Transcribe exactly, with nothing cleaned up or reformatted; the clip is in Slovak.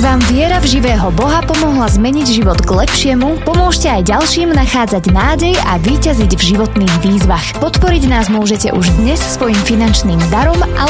vám viera v živého Boha pomohla zmeniť život k lepšiemu, pomôžte aj ďalším nachádzať nádej a víťaziť v životných výzvach. Podporiť nás môžete už dnes svojim finančným darom alebo